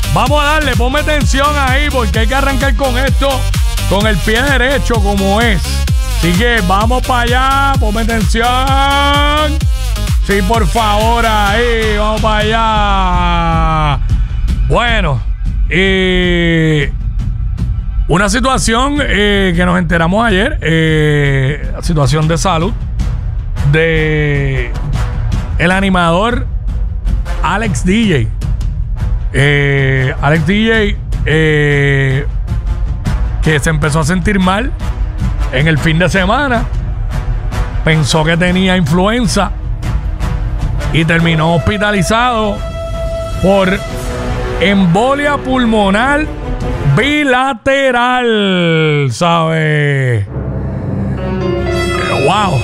Vamos a darle, ponme atención ahí porque hay que arrancar con esto con el pie derecho como es. Así que vamos para allá, ponme atención. Sí, por favor, ahí, vamos para allá. Bueno, una situación que nos enteramos ayer, situación de salud de el animador Alex DJ. Alex DJ que se empezó a sentir mal en el fin de semana, pensó que tenía influenza y terminó hospitalizado por embolia pulmonar bilateral, ¿sabes? Wow.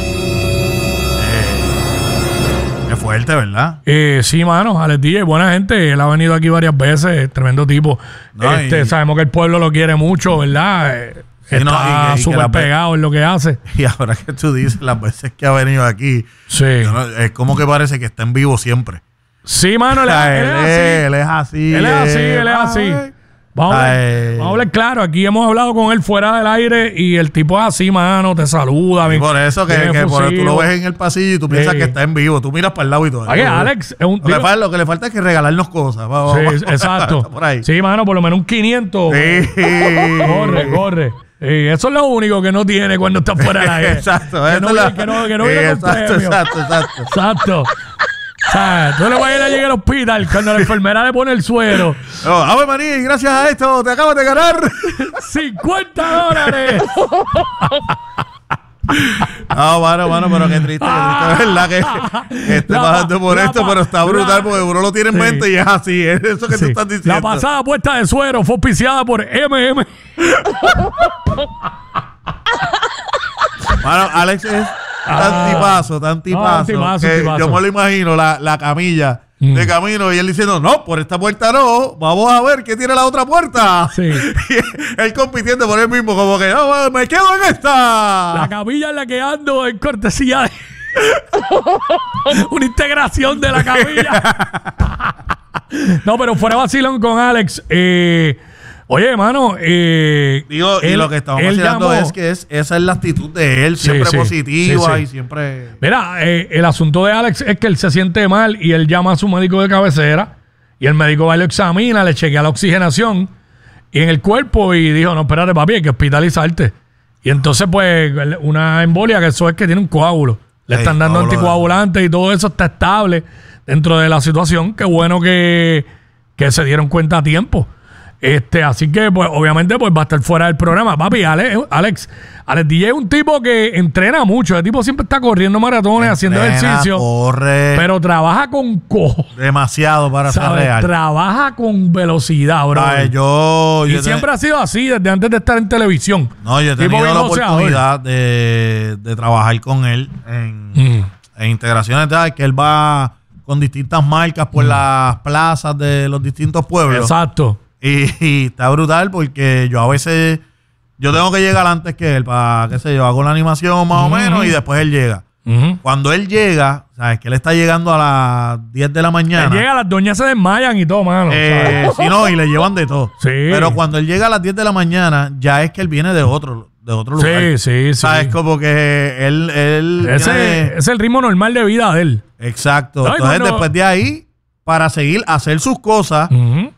Qué fuerte, ¿verdad? Sí, mano, Alex DJ, buena gente. Él ha venido aquí varias veces, tremendo tipo. No, sabemos que el pueblo lo quiere mucho, ¿verdad? Sí, está súper pegado en lo que hace. Y ahora que tú dices, las veces que ha venido aquí, sí. Es como que parece que está en vivo siempre. Sí, mano, él es así. Él es así. Vamos a hablar claro. Aquí hemos hablado con él fuera del aire y el tipo es así, mano, te saluda. Y por eso que tú lo ves en el pasillo y tú piensas que está en vivo. Tú miras para el lado y todo. Alex es lo que le falta es que regalarnos cosas. Sí, exacto. Por ahí. Sí, mano, por lo menos un 500. Sí. Corre. Eso es lo único que no tiene cuando está fuera del aire. Exacto. Que no viene con premio. Exacto. O sea, tú le vas a ir allí al hospital cuando la enfermera le pone el suero. Ave María, gracias a esto te acabas de ganar $50. No, mano, pero qué triste, ¿verdad? Que esté pasando por esto, pero está brutal porque uno lo tiene en mente y es así, es eso que tú estás diciendo. La pasada puesta de suero fue auspiciada por MM. Bueno, Alex es tan tipazo que yo me lo imagino, la camilla de camino y él diciendo, no, por esta puerta no, vamos a ver qué tiene la otra puerta. Sí. Y él compitiendo por él mismo, como que, no, me quedo en esta. La camilla en la que ando en cortesía de una integración de la camilla. No, pero fuera vacilón con Alex. Oye, hermano, y lo que estamos haciendo es que esa es la actitud de él, siempre positiva y siempre... Mira, el asunto de Alex es que él se siente mal y él llama a su médico de cabecera y el médico va y lo examina, le chequea la oxigenación y en el cuerpo y dijo, no, espérate, papi, hay que hospitalizarte. Y entonces, pues, una embolia, que eso es que tiene un coágulo. Le están dando anticoagulantes y todo eso está estable dentro de la situación. Qué bueno que se dieron cuenta a tiempo. Así que, pues, obviamente, pues va a estar fuera del programa. Papi, Alex DJ es un tipo que entrena mucho. El tipo siempre está corriendo maratones, haciendo ejercicio. Corre. Pero trabaja con demasiado para ser real. Trabaja con velocidad, bro. Y siempre ha sido así desde antes de estar en televisión. No, yo he tenido la oportunidad de trabajar con él en integraciones, que él va con distintas marcas por las plazas de los distintos pueblos. Exacto. Y está brutal porque yo a veces tengo que llegar antes que él para, qué sé yo, hago la animación más o menos y después él llega. Cuando él llega, sabes que él está llegando a las 10 de la mañana. Él llega, las doñas se desmayan y todo, mano. Sí, no, y le llevan de todo. Sí. Pero cuando él llega a las 10 de la mañana, ya es que él viene de otro lugar. Sí. ¿Sabes? Como que él ese es el ritmo normal de vida de él. Exacto. Entonces, después de ahí, para seguir a hacer sus cosas,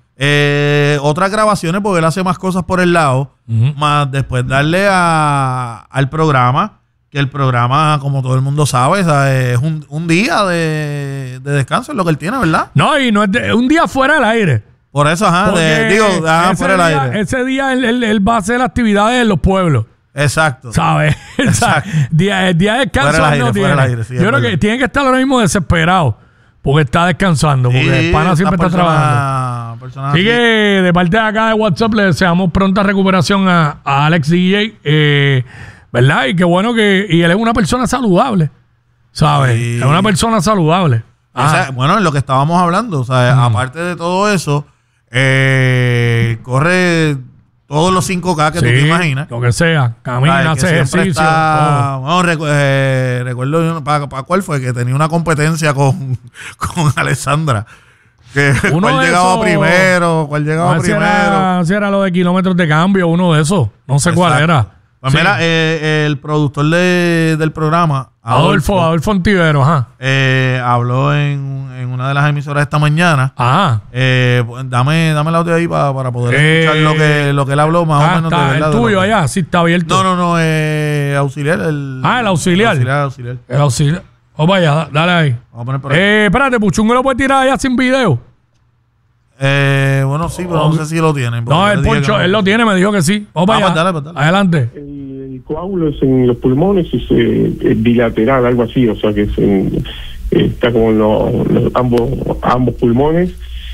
otras grabaciones, porque él hace más cosas por el lado, más después darle al programa, que el programa, como todo el mundo sabe, es un día de descanso, es lo que él tiene, ¿verdad? No, y no es un día fuera del aire. Por eso, fuera del aire. Ese día él va a hacer actividades en los pueblos. Exacto. ¿Sabes? Exacto. Día de descanso no tiene. Yo creo que tiene que estar ahora mismo desesperado porque está descansando, porque el pana siempre está trabajando. Así que de parte de acá de WhatsApp le deseamos pronta recuperación a Alex DJ, ¿verdad? Y qué bueno y él es una persona saludable, ¿sabes? Sí. Es una persona saludable. Bueno, en lo que estábamos hablando, o sea, aparte de todo eso, corre todos los 5K que tú te imaginas. Lo que sea, camina, hace ejercicio. Recuerdo para cuál fue, que tenía una competencia con Alessandra. Uno ¿Cuál de llegaba esos- primero? ¿Cuál llegaba No, primero? si era lo de kilómetros de cambio, uno de esos. No sé cuál Exacto. era. Pues Sí. mira, el productor del programa, Adolfo Ontivero, ajá. habló en una de las emisoras esta mañana. Ajá. Pues, dame el audio ahí para poder escuchar lo que él habló más o menos. Está de verdad, el de lo tuyo que- allá, sí está abierto. No, auxiliar. El auxiliar. Auxiliar. El auxilio. Oh, vaya, dale ahí. Vamos a poner por ahí. Espérate, Puchungo lo puede tirar allá sin video. Bueno, sí, pero no sé si lo tienen. porque No, yo el dije Poncho, que no. él lo tiene, me dijo que sí. Vamos Ah, allá. pues dale. Adelante. El coágulo es en los pulmones, es bilateral, algo así, o sea que está como en ambos pulmones.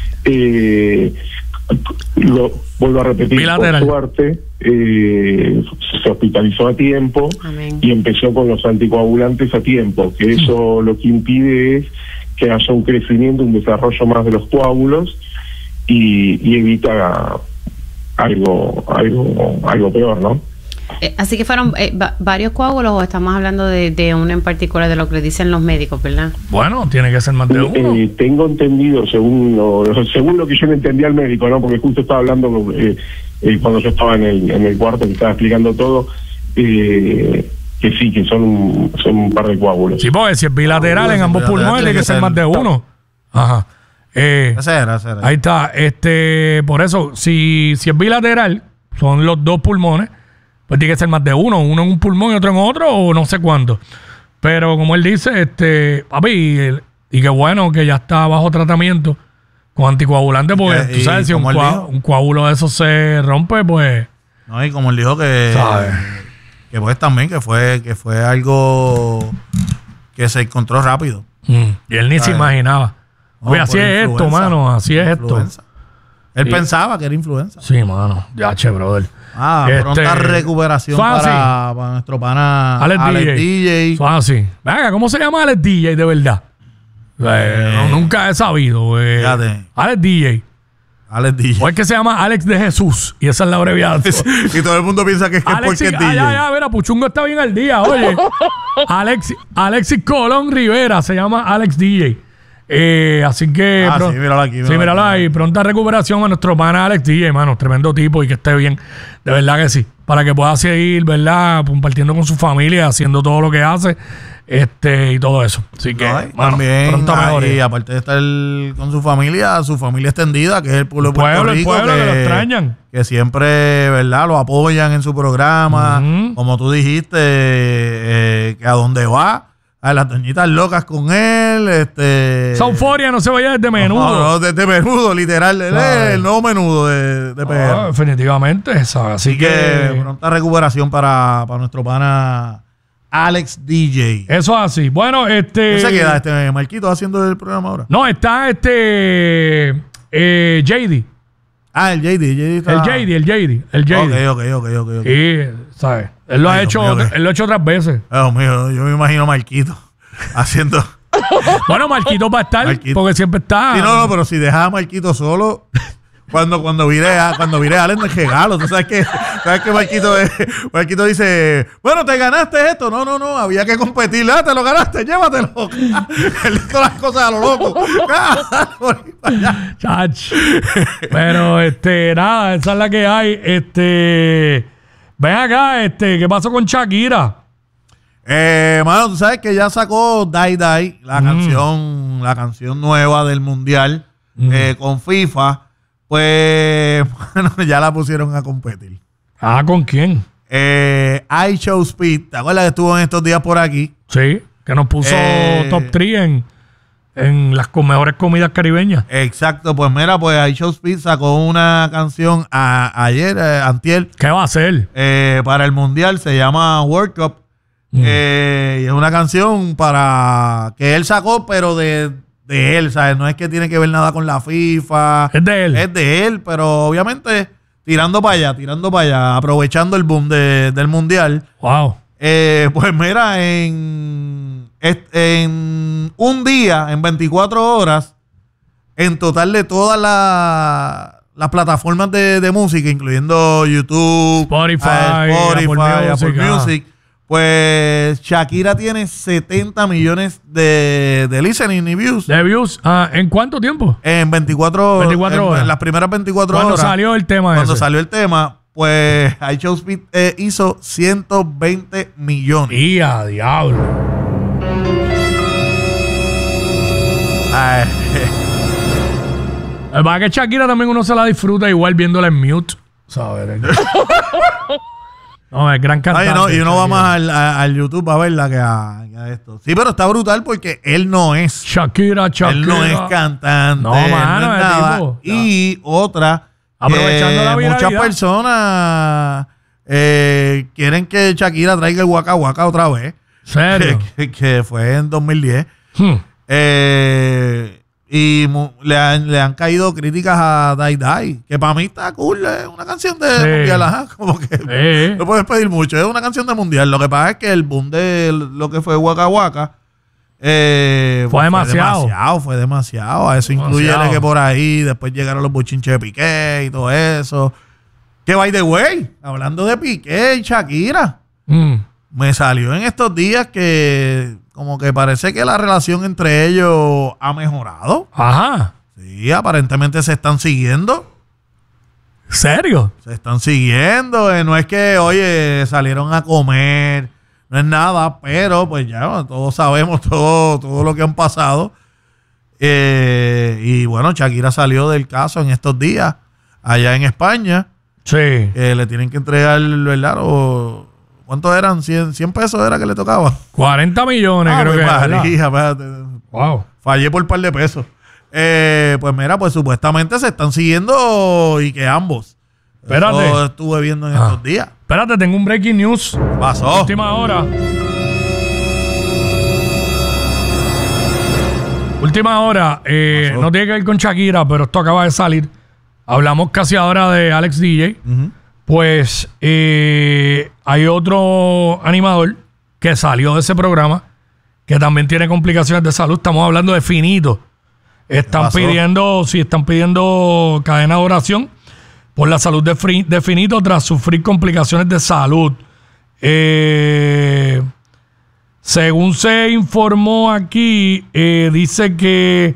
Vuelvo a repetir, Bilateral. por suerte, se hospitalizó a tiempo. Amén. Y empezó con los anticoagulantes a tiempo, que eso lo que impide es que haya un crecimiento, un desarrollo más de los coágulos y evita algo peor, ¿no? Así que fueron varios coágulos, o estamos hablando de uno en particular, de lo que le dicen los médicos, ¿verdad? Bueno, tiene que ser más de uno. Tengo entendido, según lo que yo le entendí al médico, ¿no? Porque justo estaba hablando cuando yo estaba en el cuarto, que estaba explicando todo, que sí, que son un par de coágulos. Sí, porque si es bilateral en ambos pulmones, tiene que ser más de uno. Ajá. Ese era. Ahí está. Por eso, si es bilateral, son los dos pulmones, pues tiene que ser más de uno en un pulmón y otro en otro, o no sé cuánto. Pero como él dice, papi, y qué bueno que ya está bajo tratamiento con anticoagulante, porque tú sabes, si un coágulo de esos se rompe, pues... No, y como él dijo que pues también que fue algo que se encontró rápido. Y él ni se imaginaba. No, Oye, así por es esto, influenza. mano, así es esto. Influenza. Él Sí. pensaba que era influenza. Sí, mano. Ya, brother. Pronta recuperación Suave, para nuestro pana Alex DJ. Suave así. Venga, ¿cómo se llama Alex DJ de verdad? Nunca he sabido. Fíjate. Alex DJ. Alex DJ. O es que se llama Alex de Jesús. Y esa es la abreviatura. Y todo el mundo piensa que es porque es DJ. Ya, mira, Puchungo está bien al día, oye. Alexis Colón Rivera se llama Alex DJ. Así que... Sí, míralo aquí. Sí, míralo ahí. Pronta recuperación a nuestro pana Alex DJ, hermano. Tremendo tipo y que esté bien. De verdad que sí. Para que pueda seguir, ¿verdad? Compartiendo con su familia, haciendo todo lo que hace. Y todo eso. Así que, mano, también, pronta mejoría. y aparte de estar con su familia extendida, que es el pueblo de Puerto Rico, que lo extrañan. que siempre, ¿verdad?, lo apoyan en su programa. Como tú dijiste, que a donde va, a las doñitas locas con él. Esa euforia no se vaya desde Menudo. No, desde Menudo, literal. Él es el nuevo Menudo de PR. Definitivamente, ¿sabes? Así que pronta recuperación para nuestro pana Alex DJ. Eso es así. Bueno, ¿Qué se queda Marquito haciendo el programa ahora? No, está JD. El JD está... El JD. Ok. Sí, ¿sabes? Él lo ha hecho otras veces. Dios mío, yo me imagino a Marquito haciendo... Bueno, Marquito va a estar, porque siempre está. Sí, no, pero si dejas a Marquito solo... Cuando vire Allen de regalo, tú sabes que Marquito dice, bueno, te ganaste esto. No, había que competir. Te lo ganaste, llévatelo. Él hizo las cosas a lo loco. Chach. Pero nada, esa es la que hay. Ven acá, ¿qué pasó con Shakira? Mano, tú sabes que ya sacó Die Die, la canción nueva del mundial con FIFA. Pues, bueno, ya la pusieron a competir. ¿Con quién? I Show Speed. ¿Te acuerdas que estuvo en estos días por aquí? Sí, que nos puso top 3 en las mejores comidas caribeñas. Exacto, pues mira, pues I Show Speed sacó una canción ayer, antier. ¿Qué va a hacer? Para el mundial, se llama World Cup. Y es una canción para que él sacó, pero de él, ¿sabes? No es que tiene que ver nada con la FIFA. Es de él. Es de él, pero obviamente tirando para allá, aprovechando el boom del mundial. Wow. Pues mira, en un día, en 24 horas, en total de todas las plataformas de música, incluyendo YouTube, Spotify, Apple Music, Pues Shakira tiene 70 millones de listening y views. De views. ¿En cuánto tiempo? En 24 horas. En las primeras 24 horas. Cuando salió el tema Cuando ese. salió el tema, pues iShowSpeed hizo 120 millones. ¡Y a diablo! Ay, El que Shakira también uno se la disfruta igual viéndola en mute, ¿sabes? No, es gran cantante. Ay, no, y uno va más al YouTube a verla que a esto. Sí, pero está brutal porque él no es. Shakira. Él no es cantante. No, mano, no es es nada. tipo, Y otra, aprovechando la viralidad. muchas personas quieren que Shakira traiga el Waka Waka otra vez. ¿Serio? que fue en 2010. Hmm. Y le han caído críticas a Die Die, que para mí está cool, es una canción de mundial, ajá, como que no puedes pedir mucho, es una canción de mundial. Lo que pasa es que el boom de lo que fue Waka Waka fue demasiado. Fue demasiado. A eso incluye que por ahí después llegaron los bochinches de Piqué y todo eso. Que by the way, hablando de Piqué y Shakira, me salió en estos días que como que parece que la relación entre ellos ha mejorado. Ajá. Sí, aparentemente se están siguiendo. ¿Serio? Se están siguiendo. No es que, oye, salieron a comer. No es nada, pero pues ya todos sabemos todo lo que han pasado. Y bueno, Shakira salió del caso en estos días allá en España. Sí. Le tienen que entregar, ¿verdad? ¿Cuántos eran? 100 pesos era que le tocaba. 40 millones, creo que María, espérate. Wow. Fallé por un par de pesos. Pues mira, pues supuestamente se están siguiendo y que ambos. Espérate. Eso estuve viendo en estos días. Espérate, tengo un breaking news. ¿Qué pasó? Última hora. Última hora. No tiene que ver con Shakira, pero esto acaba de salir. Hablamos casi ahora de Alex DJ. Pues hay otro animador que salió de ese programa que también tiene complicaciones de salud. Estamos hablando de Finito. Están pidiendo cadena de oración por la salud de Finito tras sufrir complicaciones de salud. Según se informó aquí, dice que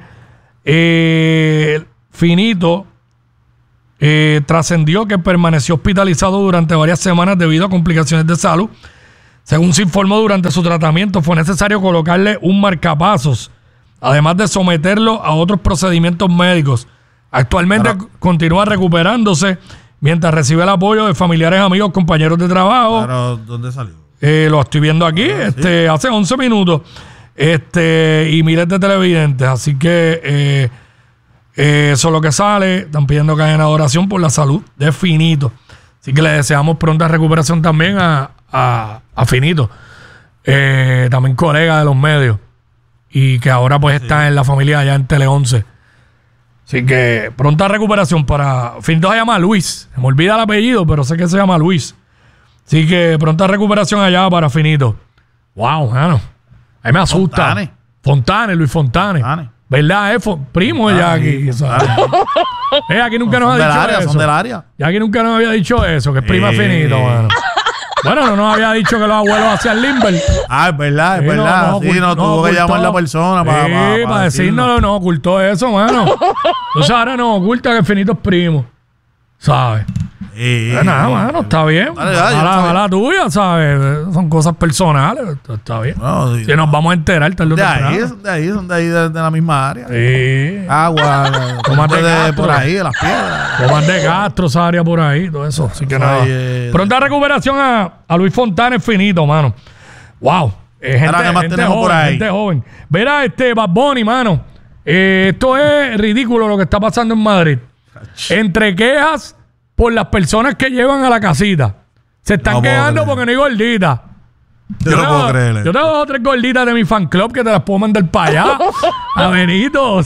Finito trascendió que permaneció hospitalizado durante varias semanas debido a complicaciones de salud. Según se informó, durante su tratamiento fue necesario colocarle un marcapasos, además de someterlo a otros procedimientos médicos. Actualmente continúa recuperándose mientras recibe el apoyo de familiares, amigos, compañeros de trabajo. ¿Pero dónde salió? Lo estoy viendo aquí, ¿sí? Hace 11 minutos. Y miles de televidentes. Así que eso es lo que sale. Están pidiendo cadena de oración por la salud de Finito. Así que le deseamos pronta recuperación también a Finito. También colega de los medios. Y que ahora pues está en la familia allá en Tele 11. Así que pronta recuperación para... Finito se llama Luis. Se me olvida el apellido, pero sé que se llama Luis. Así que pronta recuperación allá para Finito. Wow, mano. Ahí me asusta. Luis Fontane. ¿Verdad? Primo de Jackie. Aquí nunca nos ha dicho eso. Son del área. Jackie nunca nos había dicho eso, que es prima Finito, mano. Bueno, no nos había dicho que los abuelos hacían limber. Es verdad, es verdad. No tuvo que llamar la persona para decirnos. No ocultó eso, mano. Entonces ahora nos oculta que Finito es primo. ¿Sabes? Nada, mano, está bien. A la tuya, ¿sabes? Son cosas personales. Está bien. Si nos vamos a enterar tarde o temprano. Son de ahí, de la misma área. Sí. Agua, Tomás de Castro, por ahí, de las piedras. Tomás de Castro, esa área por ahí, todo eso. Así que nada. Pronta recuperación a Luis Fontane Finito, mano. Wow. Gente joven. Verá, Bad Bunny, mano. Esto es ridículo lo que está pasando en Madrid. Entre quejas por las personas que llevan a la casita. Se están quejando porque no hay gorditas. Yo no puedo creerle. Yo tengo 2 o 3 gorditas de mi fan club que te las puedo mandar para allá. A Benito.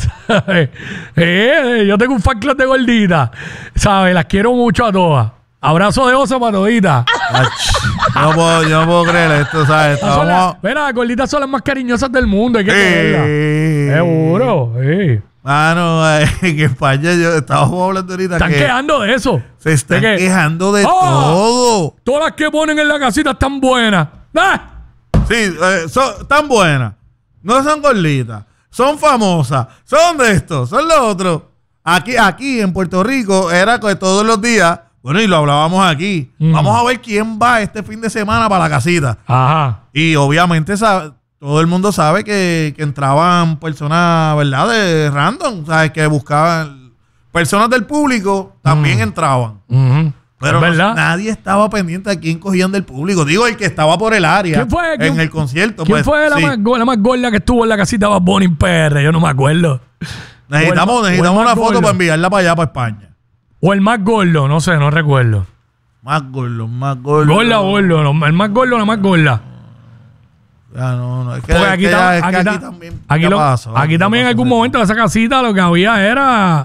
Yo tengo un fan club de gorditas. ¿Sabes? Las quiero mucho a todas. Abrazo de oso para toditas. Yo no puedo creer esto, ¿sabes? Mira, las gorditas son las más cariñosas del mundo. Hay que creerlas. Seguro. Mano, en España estábamos hablando ahorita. Están quejando de eso. Se están quejando de todo. Todas las que ponen en la casita están buenas. Sí, son tan buenas. No son gorditas. Son famosas. Son de estos. Son los otros. Aquí en Puerto Rico era que todos los días, bueno, y lo hablábamos aquí. Vamos a ver quién va este fin de semana para la casita. Ajá. Y obviamente todo el mundo sabe que entraban personas, ¿verdad? De random. ¿Sabes? Que buscaban personas del público también entraban. Pero nadie estaba pendiente a quién cogían del público. Digo, el que estaba por el área en el concierto. ¿Quién fue la más gorda que estuvo en la casita de Bad Bunny en PR? Yo no me acuerdo. Necesitamos una foto para enviarla para allá, para España. O el más gordo, no sé, no recuerdo. Más gordo. Gorda o gordo, el más gordo o la más gorda. Ya, no. Es que aquí también. Aquí también en algún momento de esa casita lo que había era.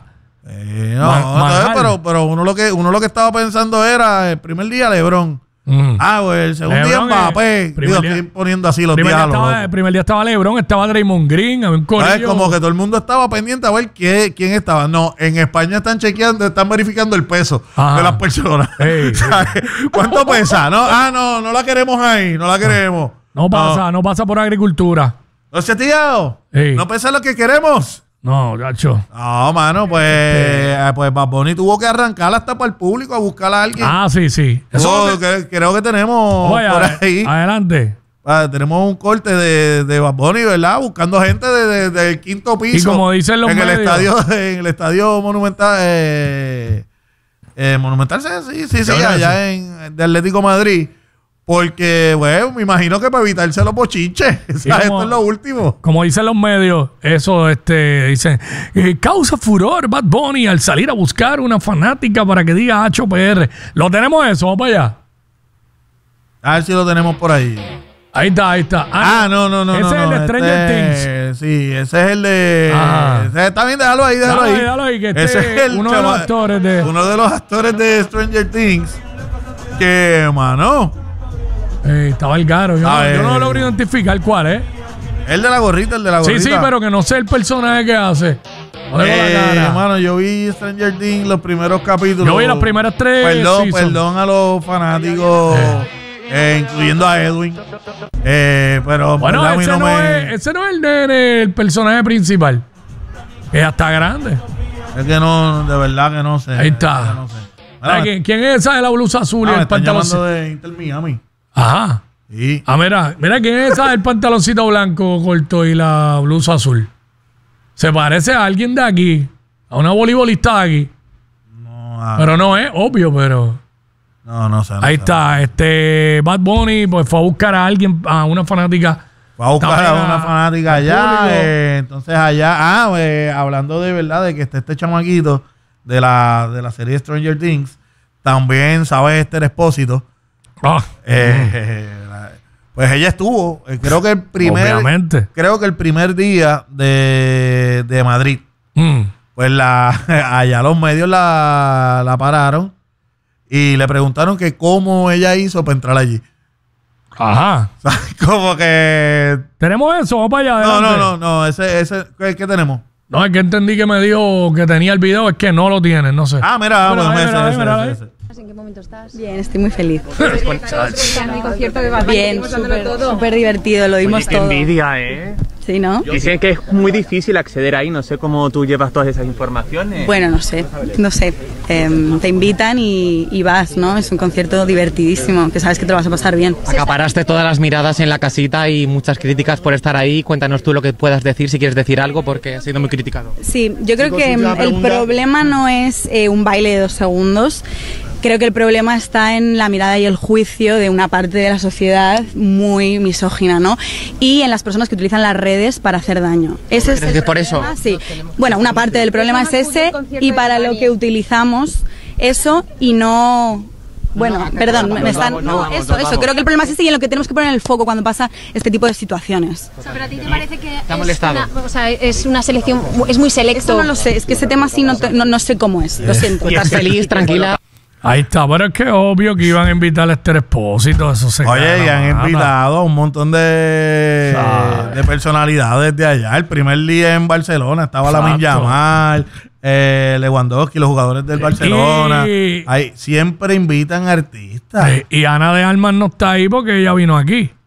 Pero uno lo que estaba pensando era el primer día LeBron. Pues el segundo día Mbappé. Estoy poniendo así los diálogos. El primer día estaba LeBron, estaba Draymond Green, había un corillo. Como que todo el mundo estaba pendiente a ver quién estaba. No, en España están verificando el peso de las personas. ¿Cuánto pesa? No la queremos ahí, no la queremos. No pasa por agricultura. ¿No se tío? ¿No pesa lo que queremos? No, gacho. No, mano, pues Bad Bunny tuvo que arrancar hasta para el público a buscar a alguien. Sí. Creo que tenemos por ahí. Adelante. Tenemos un corte de Bad Bunny, ¿verdad? Buscando gente del quinto piso. Y como dicen los medios. En el estadio Monumental. Monumental, sí, allá de Atlético Madrid. Porque, bueno, me imagino que para evitarse los bochinches. Esto es lo último. Como dicen los medios, eso, dicen, causa furor Bad Bunny al salir a buscar una fanática para que diga HPR. ¿Lo tenemos eso? Vamos para allá. A ver si lo tenemos por ahí. Ahí está. No. Ese es el de Stranger Things. Sí, ese es el de... Está bien, déjalo ahí. Déjalo ahí, que ese es uno de los actores de Stranger Things. Que, mano... estaba el caro. Yo no logro identificar cuál es. El de la gorrita. Sí, pero que no sé el personaje que hace. Hermano, yo vi Stranger Things los primeros capítulos. Yo vi las primeras 3. Perdón a los fanáticos, incluyendo a Edwin. Pero bueno, ese no es el nene, el personaje principal. Que ya está grande. Es que no, de verdad que no sé. Ahí está. No sé. ¿Quién es esa de la blusa azul y el pantaloncito? De Inter Miami. Ajá. Sí. Mira, ¿quién es esa del pantaloncito blanco corto y la blusa azul? Se parece a alguien de aquí, a una voleibolista de aquí. Pero no es obvio, pero... No sé. Ahí está, Bad Bunny pues fue a buscar a alguien, a una fanática. Fue a buscar a una fanática allá. Entonces allá, hablando de verdad de que este chamaquito de la serie Stranger Things, también sabes Esther Expósito. Pues ella estuvo, creo que el primer día de Madrid. Pues allá los medios la pararon y le preguntaron que cómo ella hizo para entrar allí. Ajá. O sea, como que... ¿Tenemos eso? Vamos para allá. No. Ese ¿qué tenemos? No, es que entendí que me dijo que tenía el video, es que no lo tienen, no sé. Mira. ¿En qué momento estás? Bien, estoy muy feliz. Mi concierto de Bad Bunny, bien, súper divertido, lo dimos todo. Qué envidia, ¿eh? Sí, ¿no? Dicen que es muy difícil acceder ahí, no sé cómo tú llevas todas esas informaciones. Bueno, no sé. Te invitan y vas, ¿no? Es un concierto divertidísimo, que sabes que te lo vas a pasar bien. Acaparaste todas las miradas en la casita y muchas críticas por estar ahí. Cuéntanos tú lo que puedas decir, si quieres decir algo, porque has sido muy criticado. Sí, yo creo que el problema no es un baile de 2 segundos. Creo que el problema está en la mirada y el juicio de una parte de la sociedad muy misógina, ¿no? Y en las personas que utilizan las redes para hacer daño. ¿Ese es el por eso? Sí. Bueno, una parte del problema es ese, y para lo que utilizamos eso y no... Bueno, perdón, me están... No, eso. Creo que el problema es ese y en lo que tenemos que poner el foco cuando pasa este tipo de situaciones. O sea, ¿pero a ti te parece que es una selección, es muy selecto? Eso no lo sé, es que ese tema sí no sé cómo es, lo siento. Y estás feliz, tranquila. Ahí está, pero es que obvio que iban a invitar a Esther Expósito, eso se Oye, y han invitado a un montón de personalidades de allá. El primer día en Barcelona estaba Lamine Yamal, Lewandowski, los jugadores del Barcelona. Ahí siempre invitan artistas. Y Ana de Armas no está ahí porque ella vino aquí.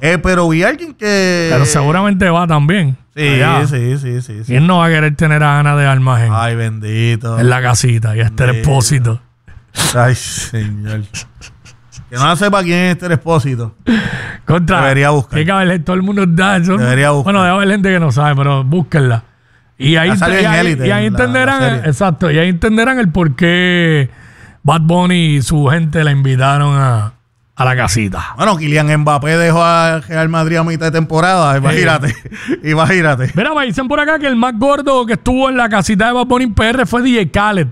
Pero vi a alguien que... Pero seguramente va también. Sí. ¿Quién no va a querer tener a Ana de Armas Ay, bendito. en la casita y a Esther Expósito? Ay, señor. Que no sepa quién es Esther Expósito. Debería buscar. Tiene que haber, todo el mundo da eso. Debería buscar. Bueno, debe haber gente que no sabe, pero búsquenla. Y ahí, ahí entenderán, exacto, y ahí entenderán el por qué Bad Bunny y su gente la invitaron a la casita. Bueno, Kylian Mbappé dejó a Real Madrid a mitad de temporada, imagínate. Imagínate. Mira, me dicen por acá que el más gordo que estuvo en la casita de Bad Bunny PR fue DJ Khaled.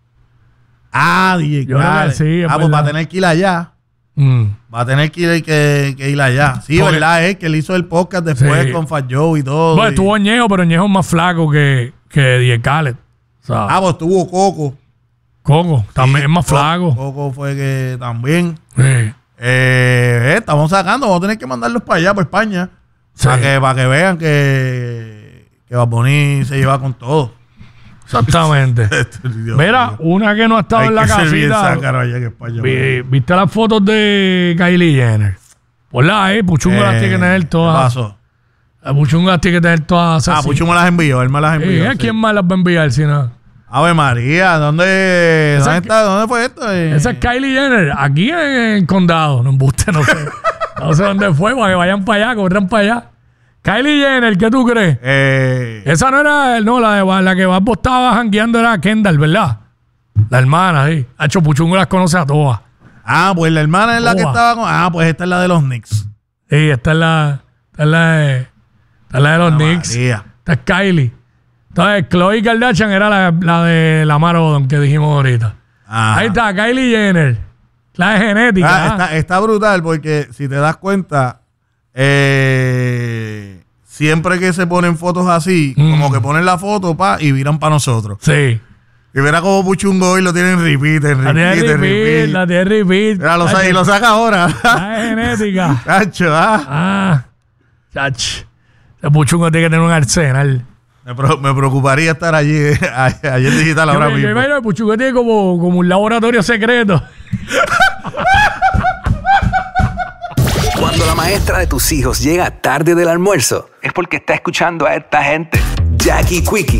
DJ Khaled. Sí, pues va a tener que ir allá. Va a tener que ir allá. Sí, porque, verdad, es que él hizo el podcast después con Fat Joe y todo. Bueno, estuvo Ñejo, pero Ñejo es más flaco que DJ Khaled. ¿Sabes? Pues estuvo Coco. Coco, también es más flaco. Coco fue que también. Sí. Estamos sacando, vamos a tener que mandarlos para allá, para España. Sí. Para que vean que Bad Bunny se lleva con todo. Exactamente. Mira, una que no ha estado en la casita. ¿Viste las fotos de Kylie Jenner? Ponla ahí, Puchungo las tiene que tener todas. ¿Qué pasó? Puchungo las tiene que tener todas. Puchungo las envió, él me las envió. ¿Quién más las va a enviar si no? Ave María, ¿dónde fue esto? Esa es Kylie Jenner, aquí en el condado. No embuste, no sé. No sé dónde fue, para que vayan para allá, corran para allá. Kylie Jenner, ¿qué tú crees? Esa no era, la que Babbo estaba jangueando era Kendall, ¿verdad? La hermana, sí. Hacho, Puchungo las conoce a todas. Pues la hermana es la que estaba con... pues esta es la de los Knicks. Sí, esta es la de los Knicks. María. Esta es Kylie. Entonces, Khloe Kardashian era la de Lamar Odom que dijimos ahorita. Ahí está, Kylie Jenner. La de genética. Está brutal porque si te das cuenta... siempre que se ponen fotos así, como que ponen la foto y viran para nosotros. Sí. Y verá como Puchungo hoy lo tienen repeat. La tiene repeat. Y lo saca ahora. La de genética. Chacho, Chacho. El Puchungo tiene que tener un arsenal. Me preocuparía estar allí en digital ahora mismo. Yo imagino que el Puchungo tiene como un laboratorio secreto. Cuando la maestra de tus hijos llega tarde del almuerzo, es porque está escuchando a esta gente. Jackie Quickie